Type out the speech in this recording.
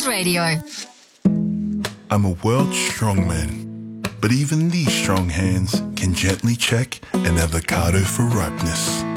Radio. I'm a world strongman, but even these strong hands can gently check an avocado for ripeness.